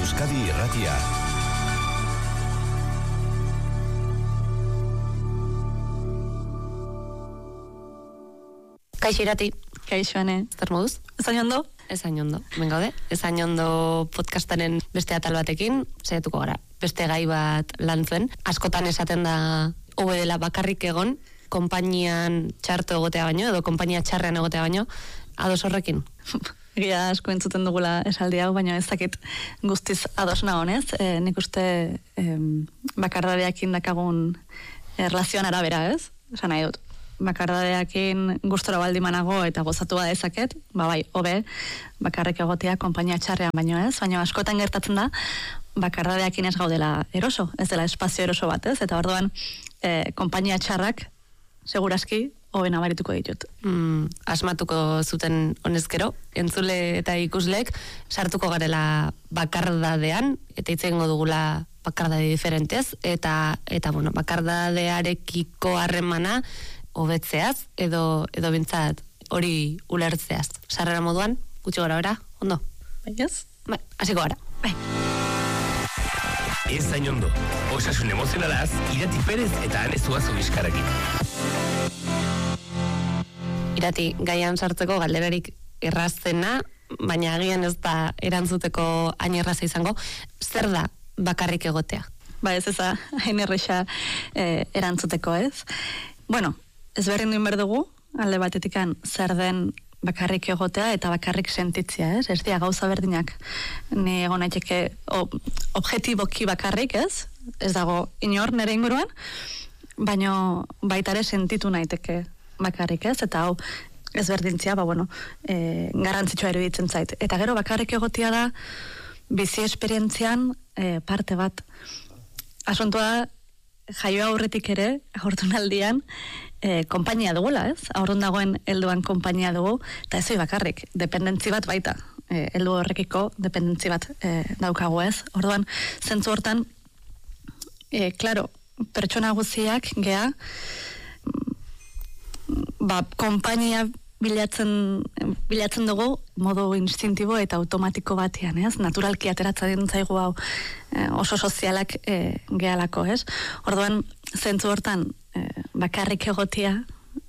Euskadi Irratia. Kaixo Irati. Kaixo Ane. Zer moduz? Ezain ondo? Ezain ondo. Ben gaude. Ezain ondo podcastaren beste atal batekin, saiatuko gara. Beste gai bat lantzen. Askotan esaten da hobe dela bakarrik egon, konpainian txarto egotea baino, edo konpainia txarrean egotea baino, ados horrekin? Egia asko entzuten dugula esaldi hau, baina ez dakit guztiz ados nagonez. Nik uste bakardadeakin dakagun erlazioan arabera, ez? Esan nahi dut. Bakardadeakin gustora baldimanago eta gozatu badezaket, bai, hobe, bakarrik egotea konpainia txarrean baino ez, baina askotan gertatzen da, bakardadeakin ez gaudela eroso, ez dela espazio eroso bat, ez? Eta orduan, konpainia txarrak, seguraski, hobe nabarituko ditut. Asmatuko zuten honezkero, entzule eta ikuslek, sartuko garela bakardadean, eta hitz egingo dugula bakardade diferentez, eta bueno, bakardadearekiko harremana hobetzeaz, edo bintzat hori ulertzeaz. Sarrera moduan, gutxi gora bera, ondo? Bai ez? Bai, hasiko gara. Bai. Ez zain ondo, osasun emozionalaz, Irati Perez eta Ane Zuazo bizkarakin. Irati, gaian sartzeko galderarik erraztena, baina agian ez da erantzuteko hain erraza izango. Zer da bakarrik egotea? Ba ez eza hain erresa erantzuteko ez. Bueno, ez berdin behar dugu, alde batetikan zer den bakarrik egotea eta bakarrik sentitzea, ez? Ez dira gauza berdinak. Ni egon naiteke objetiboki bakarrik, ez? Ez dago inor nire inguruan, baina baitare sentitu naiteke bakarrik, ez? Eta hau ezberdintzia, garrantzitsua iruditzen zait. Eta gero bakarrik egotea da bizi esperientzian parte bat. Asuntua jaio aurretik ere, aurtunaldian, konpainia dugula, ez? Aurrun dagoen helduan konpainia dugu, eta ez bakarrik, dependentzi bat baita. Heldu horrekiko dependentzi bat daukagu, ez? Orduan, zentzu hortan, klaro, pertsona guziak, gea, konpainia bilatzen dugu modu instintibo eta automatiko batean, ez? Naturalki ateratza dintzaigu hau oso sozialak gehalako, ez? Orduan, zentzu hortan, bakarrik egotia,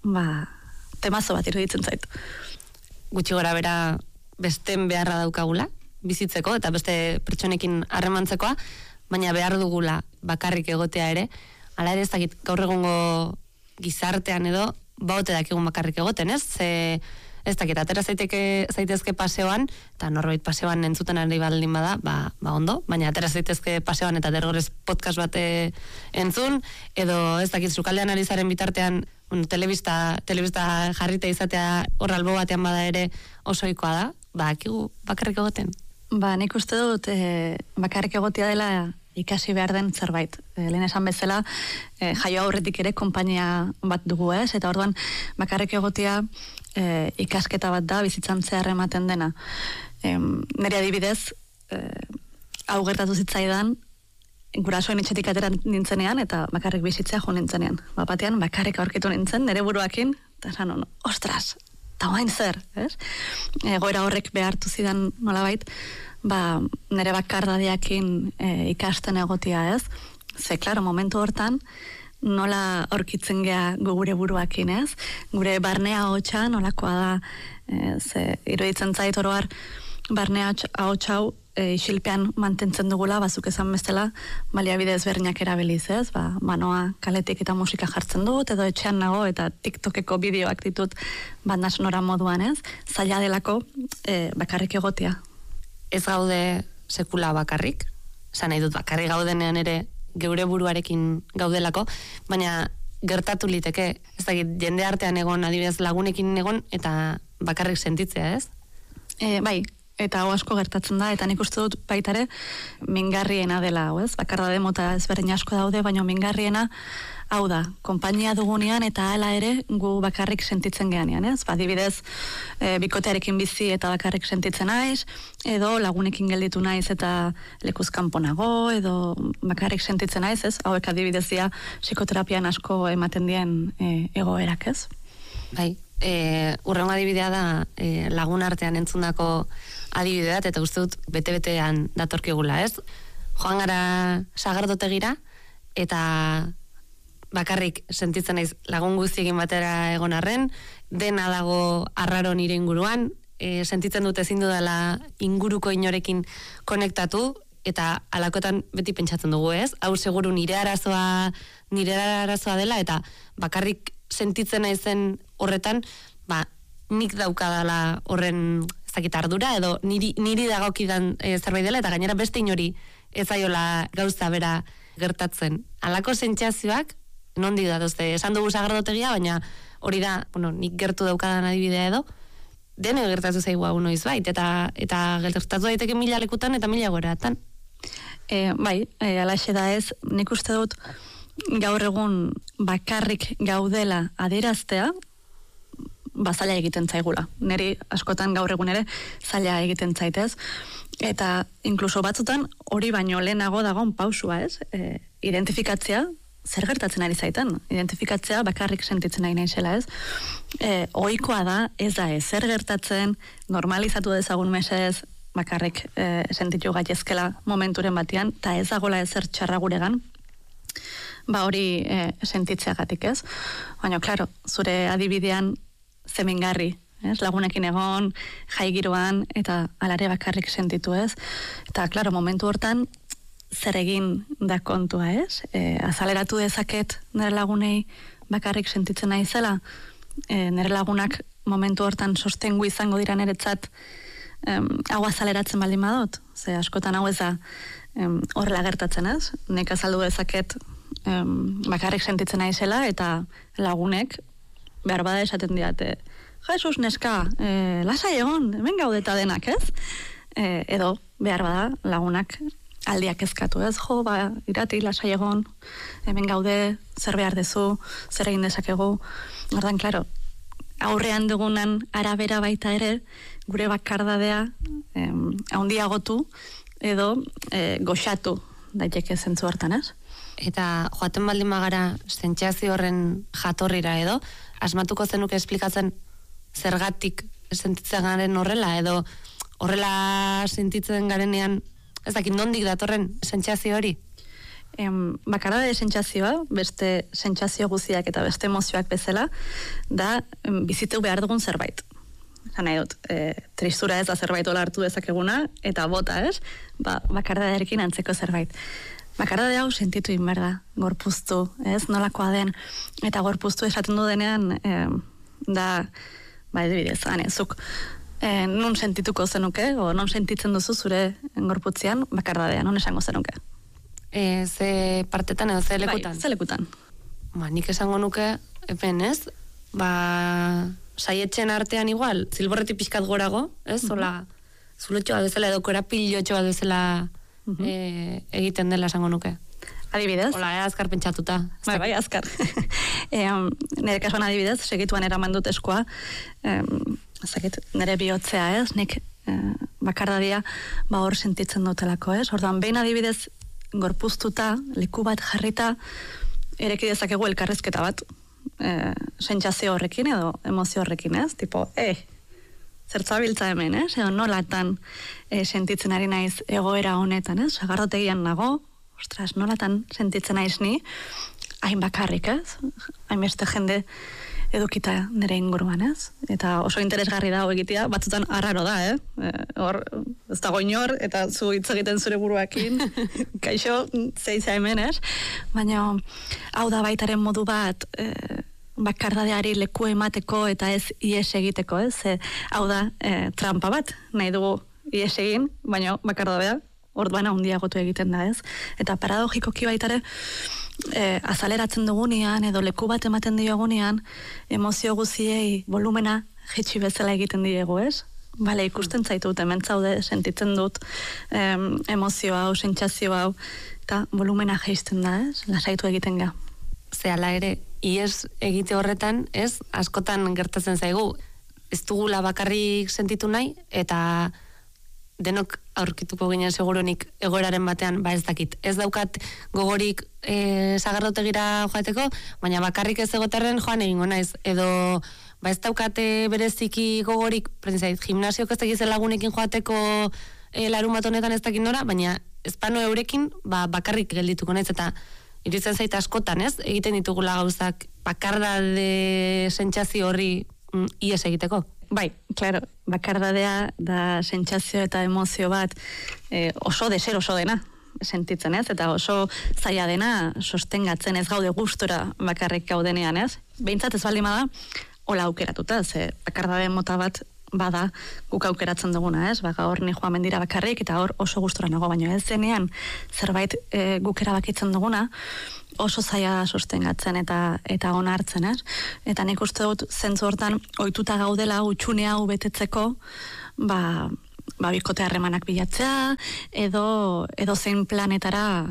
temazo bat iruditzen zait. Gutxi gora bera besten beharra daukagula, bizitzeko, eta beste pertsonekin harremantzekoa, baina behar dugula bakarrik egotea ere, hala ere ez dakit gaur egungo gizartean edo, baute dakigun bakarrik egoten, ez? Ez dakit, atera zaitezke paseoan, eta norbait paseoan entzuten ari baldin bada, ondo, baina atera zaitezke paseoan eta derrigorrez podcast bat entzun, edo ez dakit, sukaldean ari zaren bitartean, telebista jarrita izatea hor albo batean bada ere osoikoa da, akigu bakarrik egoten. Nik uste dut bakarrik egotea dela ikasi behar den zerbait. Lehen esan bezala, jaio aurretik ere konpainia bat dugu, ez? Eta orduan bakarrik egotea ikasketa bat da, bizitzan zehar ematen dena. Nire adibidez, hau gertatu zitzaidan, gurasoen etxetik atera nintzenean, eta bakarrik bizitzea jo nintzenean. Batean, bakarrik aurkitu nintzen, nire buruakin, eta esan, ostras, eta hain zer, ez? Egoera horrek behartu zidan nolabait, nire bakardadeakin ikasten egotia, ez? Ze, klaro, momentu hortan, nola aurkitzen gea gure buruakin, ez? Gure barnea ahotsa nolakoa da, iruditzen zait oroar, barnea ahotsa hau isilpean mantentzen dugula, bazuk esan bestela, baliabide ezberdinak erabiliz, ez? Manoa kaletik eta musika jartzen dut, edo etxean nago, eta TikTokeko bideoak ditut banda sonora moduan, ez? Zaila delako bakarrik egotea. Ez gaude sekula bakarrik, esan nahi dut bakarrik gaudenean ere geure buruarekin gaudelako, baina gertatu liteke, ez dakit, jende artean egon, adibidez lagunekin egon, eta bakarrik sentitzea, ez? Bai, eta hau asko gertatzen da, eta nik uste dut baitare mingarriena dela, ez? Bakardade mota ezberdin asko daude, baina mingarriena hau da, konpainia dugunean eta hala ere gu bakarrik sentitzen geanean, ez? Adibidez, bikotearekin bizi eta bakarrik sentitzen naiz, edo lagunekin gelditu naiz eta lekuz kanpo nago, edo bakarrik sentitzen naiz, ez? Hauek adibidez dira psikoterapian asko ematen dien egoerak, ez? Bai, Urrengo adibidea da lagun artean entzundako adibide bat, eta uste dut bete-betean datorkigula, ez? Joan gara sagardotegira, eta bakarrik sentitzen naiz lagun guztiekin batera egon arren, dena dago arraro nire inguruan, sentitzen dut ezin dudala inguruko inorekin konektatu, eta alakotan beti pentsatzen dugu, ez? Hau seguru nire arazoa dela, eta bakarrik sentitzen naizen horretan, nik daukadala horren ezakit ardura, edo niri dagokidan zerbait dela, eta gainera beste inori ez zaiola gauza bera gertatzen. Halako sentsazioak, nondik datozte, esan dugu sagardotegia, baina hori da, nik gertu daukadan adibidea edo, dene gertatu zaigu hau noiz bait, eta gertatu daiteke 1000 lekutan eta 1000 goratan. Bai, alaxe da ez, nik uste dut gaur egun bakarrik gaudela adieraztea, zaila egiten zaigula. Neri askotan gaur egun ere zaila egiten zaitez. Eta inkluso batzutan hori baino lehenago dagoen pausua, ez? Identifikatzea, zer gertatzen ari zaiten? Identifikatzea bakarrik sentitzen nahi naizela, ez? Ohikoa da, ez da ez, zer gertatzen, normalizatu dezagun mesedez, bakarrik sentitu gaitezkela momenturen batean, eta ez dagoela ezer txarra guregan, hori sentitzeagatik, ez? Baina, klaro, zure adibidean zemingarri, ez? Lagunekin egon, jaigiroan, eta alare bakarrik sentitu, ez? Eta, klaro, momentu hortan, zer egin da kontua, ez? Azaleratu dezaket nire lagunei bakarrik sentitzen naizela, nire lagunak momentu hortan sostengu izango dira niretzat hau azaleratzen baldin badot, ze askotan hau ez da horrela gertatzen, ez? Nek azaldu dezaket bakarrik sentitzen naizela, eta lagunek behar bada esaten diate, Jesus, neska, lasai egon, hemen gaudeta denak, ez? Edo behar bada lagunak aldiak ezkatu, ez? Irati, lasai egon, hemen gaude, zer behar dezu, zer egin dezakegu. Ordan, klaro, aurrean dugunan arabera baita ere, gure bakardadea handiagotu edo goxatu daiteke zentzu hartan, ez? Eta joaten baldin magara sentsazio horren jatorrira edo, asmatuko zenuke esplikatzen zergatik sentitzen garen horrela, edo horrela sentitzen garenean, ez dakit nondik datorren sentsazio hori? Bakardade sentsazioa, beste sentsazio guztiak eta beste emozioak bezala, da bizitu behar dugun zerbait. Zan nahi dut, tristura ez da zerbait hola hartu dezakeguna, eta bota ez, bakardadearekin antzeko zerbait. Bakardade hau sentitu inberda, gorpuztu, ez, nolakoa den, eta gorpuztu esaten du denean, da, edibidez, zuk, nun sentituko zenuke, o non sentitzen duzu zure gorputzean, bakardadea, non esango zenuke? Ze partetan edo ze lekutan? Bai, ze lekutan. Nik esango nuke, hemen ez, saietzen artean igual, zilborretik pixkat gorago, ez, hola, zulotxoa bezala edo korapilotxoa bezala egiten dela esango nuke. Adibidez? Hola, azkar pentsatuta. Bai, azkar. Nire kasuan adibidez, segituan eraman dut eskoa, nire bihotzea ez, nik bakardadia hor sentitzen dutelako ez. Orduan, behin adibidez gorpuztuta, leku bat jarrita, ereki dezakegu elkarrezketa bat, sentsazio horrekin edo emozio horrekin ez, tipo, zertzabiltza hemen, ez, edo nolatan sentitzen ari naiz egoera honetan, ez, sagardotegian nago, ostras, nolatan sentitzen naiz ni, hain bakarrik, ez, hain beste jende edukita nire inguruan, ez? Eta oso interesgarri da egitea, batzutan arraro da, hor, ez dago inor, eta zu hitz egiten zure buruakin, kaixo, zeiza hemen, ez? Baina, hau da baitaren modu bat, bakardadeari leku emateko eta ez ies egiteko, ez? Hau da, trampa bat, nahi dugu ies egin, baina bakardadea, orduan handiagotu egiten da, ez? Eta paradogikoki baitare, azaleratzen dugunean edo leku bat ematen diogunean emozio guziei volumena jetxi bezala egiten diegu, ez? Bale, ikusten zaitut, hemen zaude, sentitzen dut emozio hau, sentsazio hau, eta volumena jeisten da, ez? Lasaitu egiten ga. Zehala ere, ies egite horretan, ez? Askotan gertatzen zaigu, ez dugula bakarrik sentitu nahi, eta denok aurkituko ginen segurunik egoeraren batean, ez dakit. Ez daukat gogorik sagardotegira joateko, baina bakarrik ez egoterren joan egingo naiz. Edo, ez daukate bereziki gogorik, prentzait, gimnasiok ez dakiz lagunekin joateko larun bat honetan ez dakit nora, baina espano eurekin bakarrik geldituko naiz, eta iruditzen zait askotan, ez? Egiten ditugula gauzak bakardade sentsazio horri ies egiteko. Bai, claro, bakardadea da sentsazio eta emozio bat oso dena sentitzen, ez? Eta oso zaila dena sostengatzen, ez gaude gustora bakarrik gaudenean, ez? Behintzat ez baldin bada, hola aukeratuta, ze bakardade mota bat bada guk aukeratzen duguna, ez? Gaur ni joan mendira bakarrik eta hor oso gustora nago, baina ez zenean zerbait guk erabakitzen duguna oso zaila sostengatzen eta onartzen, ez? Eta nik uste dut zentzu hortan ohituta gaudela utxune hau betetzeko, bikote harremanak bilatzea edo zein planetara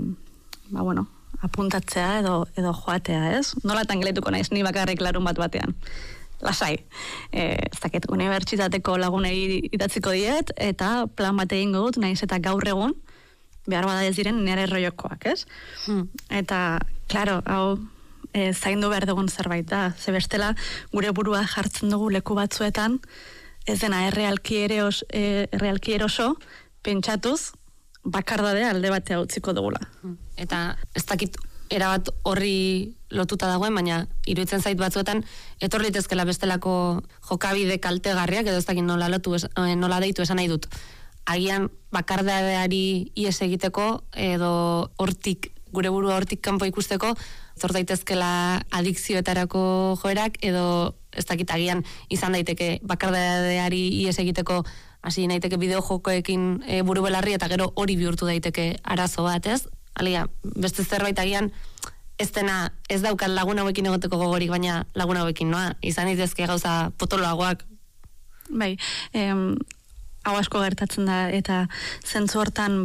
apuntatzea edo joatea, ez? Nolatan geletuko naiz ni bakarrik larun bat batean. Lasai. Ez dakit, unibertsitateko lagunei idatziko diet, eta plan bat egingo dut, naiz eta gaur egun, behar bada ez diren nire erroiokoak, ez? Eta, klaro, hau zaindu behar dugun zerbait da. Ze bestela, gure burua jartzen dugu leku batzuetan, ez dena errealki eroso, pentsatuz, bakardadea alde batea utziko dugula. Eta ez dakit erabat horri lotuta dagoen, baina iruditzen zait batzuetan etor litezkela bestelako jokabide kaltegarriak, edo ez dakit nola deitu esan nahi dut. Agian bakardadeari ies egiteko, edo hortik, gure burua hortik kanpo ikusteko, zor daitezkela adikzioetarako joerak, edo ez dakit agian izan daiteke bakardadeari ies egiteko hasi naiteke bideo jokoekin buru belarri, eta gero hori bihurtu daiteke arazo bat, ez? Alia, beste zerbait agian ez daukat lagun hauekin egoteko gogorik, baina lagun hauekin noa, izan daitezke gauza potoloagoak. Bai, hau asko gertatzen da, eta zentzu hortan,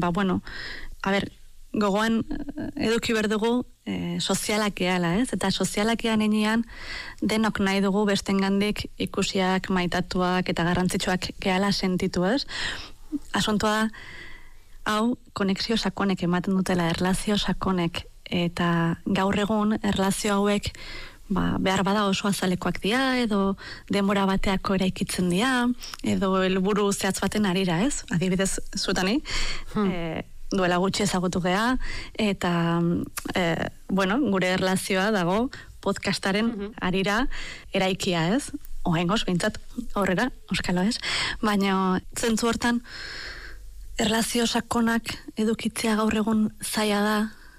gogoan eduki berdugu sozialak eala, ez? Eta sozialak ean enean denok nahi dugu bestengandik ikusiak, maitatuak eta garrantzitsuak gehala sentitu, ez? Asuntoa hau, konexio sakonek ematen dutela, erlazio sakonek, eta gaur egun erlazio hauek behar bada oso azalekoak dira, edo denbora bateako eraikitzen dira, edo helburu zehatz baten arira, ez? Adibidez, zutani, duela gutxi ezagutu gea, eta, gure erlazioa dago podcastaren arira eraikia, ez? Oaingoz, behintzat, horrera, euskalo, ez? Baina, zentzu hortan, erlazio sakonak edukitzea gaur egun zaila da,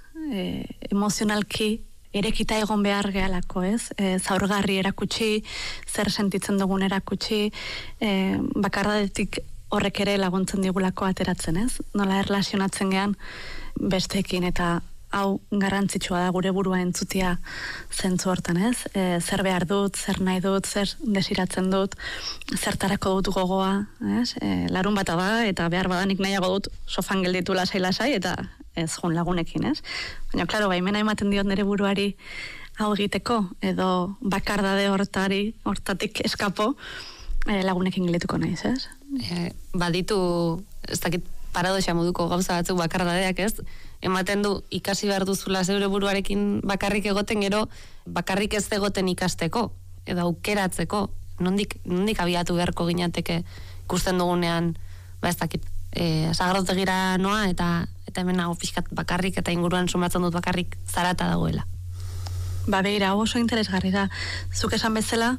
emozionalki erekita egon behar gehalako, ez? Zaurgarri erakutsi, zer sentitzen dugun erakutsi, bakardadetik horrek ere laguntzen digulako ateratzen, ez? Nola erlazionatzen gean besteekin, eta hau garrantzitsua da gure burua entzutia zentzu hortan, ez? Zer behar dut, zer nahi dut, zer desiratzen dut, zertarako dut gogoa, ez? Larun bata da, eta behar badanik nahiago dut sofan gelditu lasai, eta ez jun lagunekin, ez? Baina, klaro, baimena ematen diot nire buruari hau egiteko, edo bakardade hortatik eskapo lagunekin geldituko naiz, ez? Baditu, ez dakit paradoxa moduko gauza batzuk bakardadeak, ez? Ematen du ikasi behar duzula zeure buruarekin bakarrik egoten, gero bakarrik ez egoten ikasteko, edo aukeratzeko, nondik abiatu beharko ginateke ikusten dugunean, ez dakit, sagardotegira noa, eta hemen nago pixkat bakarrik, eta inguruan sumatzen dut bakarrik zarata dagoela. Beira, oso interesgarri da. Zuk esan bezala,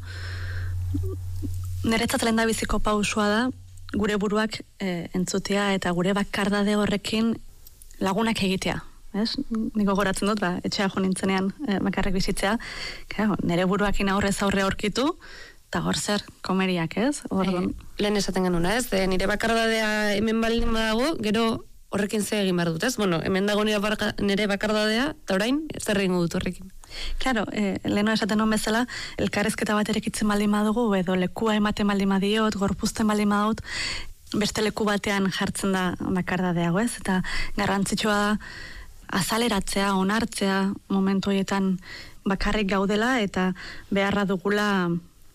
niretzat lenda biziko pausua da, gure buruak entzutea, eta gure bakardade horrekin lagunak egitea, ez? Niko goratzen dut, etxea jo nintzenean bakarrik bizitzea, nire buruakin aurrez aurre aurkitu, eta hor zer, komeriak, ez? Lehen esaten genuna, ez? Nire bakardadea hemen baldin badago, gero horrekin ze egin behar dut, ez? Bueno, hemen dago nire bakardadea, eta orain, zer egingo dut horrekin. Claro, leheno esaten hon bezala, elkarrezketa bat erekitzen baldin badugu, edo lekua ematen baldin badiot, gorpuzten baldin badut, beste leku batean jartzen da bakardadeago, ez? Eta garrantzitsua da azaleratzea, onartzea momentu horietan bakarrik gaudela, eta beharra dugula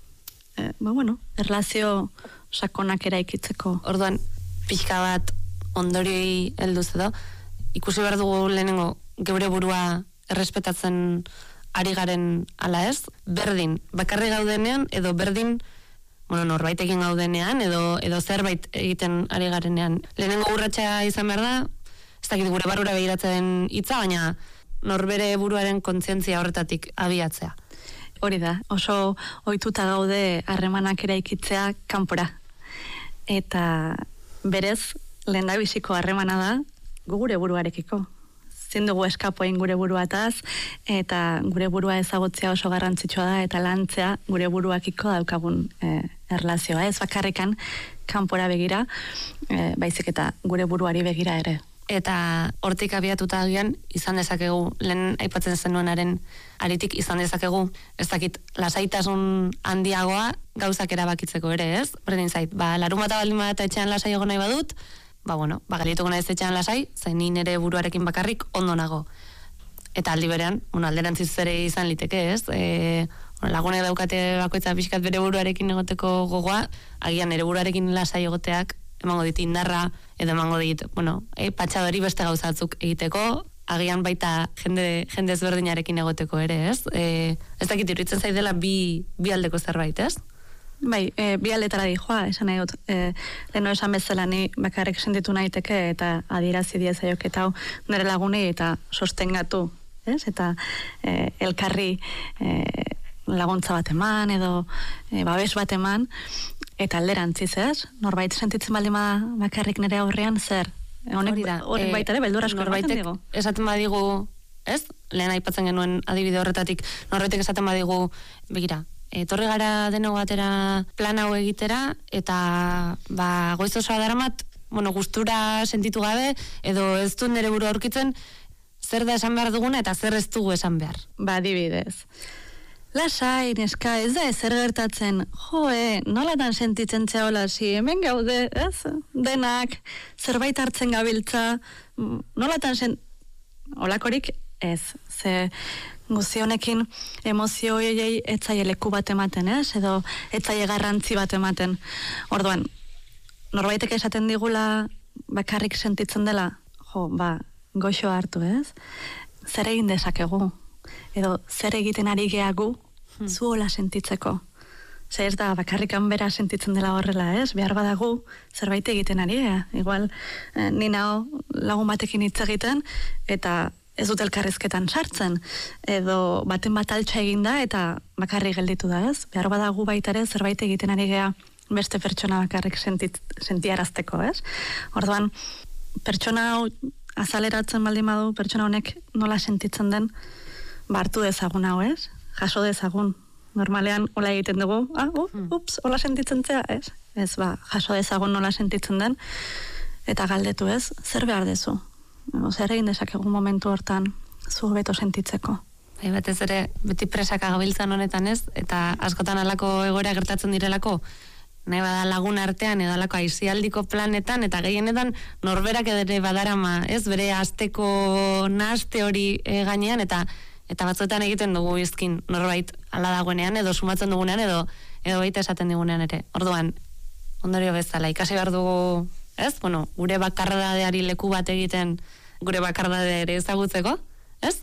erlazio sakonak eraikitzeko. Orduan, pixka bat ondorioi helduz edo, ikusi behar dugu lehenengo geure burua errespetatzen ari garen ala ez, berdin, bakarri gaudenean, edo berdin, norbaitekin gaudenean, edo zerbait egiten ari garenean. Lehenengo urratsa izan behar da, ez dakit gure barrura begiratzen hitza, baina norbere buruaren kontzientzia horretatik abiatzea. Hori da, oso ohituta gaude harremanak eraikitzea kanpora. Eta berez, lehendabiziko harremana da, gure buruarekiko. Zin dugu eskapoin gure buruataz, eta gure burua ezagutzea oso garrantzitsua da, eta lantzea gure buruakiko daukagun erlazioa. Ez bakarrikan kanpora begira, baizik eta gure buruari begira ere. Eta hortik abiatuta agian izan dezakegu, lehen aipatzen zenuenaren aritik izan dezakegu, ez dakit, lasaitasun handiagoa gauzak erabakitzeko ere, ez? Berdin zait, larun bata baldin bat etxean lasai egon nahi badut, galituko naiz etxean lasai, zain ni nere buruarekin bakarrik ondo nago. Eta aldi berean, alderantziz ere izan liteke, ez? Lagunek daukate bakoitza pixkat bere buruarekin egoteko gogoa, agian nere buruarekin lasai egoteak emango dit indarra, edo emango dit, patxadori beste gauzatzuk egiteko, agian baita jende ezberdinarekin egoteko ere, ez? Ez dakit iruditzen zaidela bi aldeko zerbait, ez? Bai, bi aldetara dijoa, esan nahi dut, leheno esan bezala ni bakarrik sentitu nahiteke eta adierazi diezaiok eta hau nire lagunei eta sostengatu, ez? Eta elkarri laguntza bat eman edo babes bat eman, eta alderantziz, ez? Norbait sentitzen baldin bakarrik nire aurrean, zer? Honek baita ere, beldur asko norbaitek esaten badigu, ez? Lehen aipatzen genuen adibide horretatik, norbaitek esaten badigu, begira, etorri gara deno batera plan hau egitera, eta goiz osoa daramat, gustura sentitu gabe, edo ez du nire buru aurkitzen, zer da esan behar duguna, eta zer ez dugu esan behar. Adibidez. Lasai, neska, ez da ezer gertatzen, nolatan sentitzen zehola, hemen gaude, ez? Denak, zerbait hartzen gabiltza, nolatan olakorik, ez? Ze guzionekin emozio hoiei etzaile leku bat ematen, ez? Edo etzaile garrantzi bat ematen. Orduan, norbaitek esaten digula bakarrik sentitzen dela, goxo hartu, ez? Zer egin dezakegu? Edo zer egiten ari gehagu zuola sentitzeko. Zer ez da bakarrikan bera sentitzen dela horrela, ez? Behar badagu zerbait egiten ari gea. Igual, ni nao lagun batekin hitz egiten eta ez dut elkarrizketan sartzen. Edo baten bat altxa eginda eta bakarrik gelditu da, ez? Behar badagu baita ere zerbait egiten ari gea beste pertsona bakarrik sentiarazteko, ez? Orduan, pertsona hau azaleratzen baldin badu, pertsona honek nola sentitzen den, hartu dezagun hau, ez? Jaso dezagun. Normalean, hola egiten dugu, hola sentitzen zea, ez? Ez, jaso dezagun nola sentitzen den, eta galdetu, ez? Zer behar dezu? Zer egin dezakegun momentu hortan zu beto sentitzeko. Batez ere, beti presaka gabiltzan honetan, ez? Eta askotan alako egoera gertatzen direlako, nahi bada lagun artean edo alako aizialdiko planetan, eta gehienetan norberak ere badarama, ez? Bere asteko nahaste hori gainean, eta batzuetan egiten dugu izkin norbait ala dagoenean, edo sumatzen dugunean, edo baita esaten digunean ere. Orduan, ondorio bezala, ikasi behar dugu, ez? Gure bakardadeari leku bat egiten, gure bakardadea ere ezagutzeko, ez?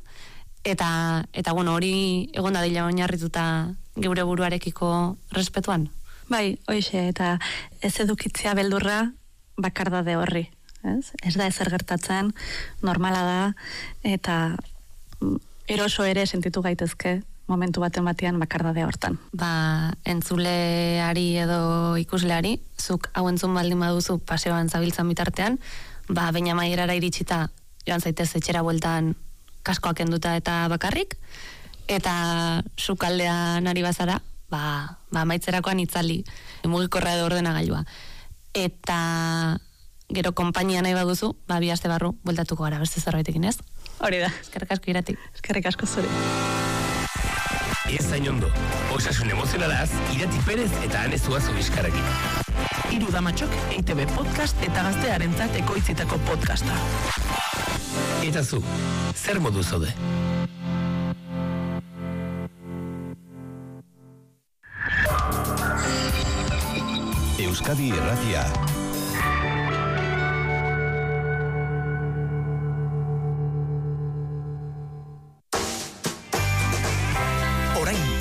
Eta hori egon dadila oinarrituta geure buruarekiko respetuan. Bai, hoixe, eta ez edukitzea beldurra bakardade horri, ez? Ez da ezer gertatzen, normala da, eta eroso ere sentitu gaitezke momentu baten batean bakardade hortan. Entzuleari edo ikusleari, zuk hau entzun baldin baduzu paseoan zabiltzan bitartean, baina maierara iritsita joan zaitez etxera bueltan kaskoak enduta eta bakarrik, eta sukaldean ari bazara, maitzerakoan itzali, mugikorra edo ordenagailua. Eta gero konpainia nahi baduzu, 2 aste barru bueltatuko gara beste zerbaitekin, ez? Hori da. Eskerrik asko Irati. Eskerrik asko zuri. Ez zain ondo, osasun emozionalaz, Irati Perez eta Ane Zuazo bizkarrekin. Hiru damatxok EITB podcast eta gaztearentzat ekoitzitako podcasta. Eta zu, zer modu zaude? Euskadi Irratia.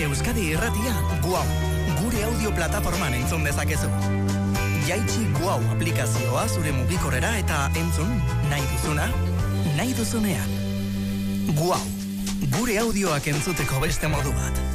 Euskadi Irratia Guau, gure audio plataforman entzun dezakezu. Jaitsi Guau aplikazioa zure mugikorrera eta entzun nahi duzuna, nahi duzunean. Guau, gure audioak entzuteko beste modu bat.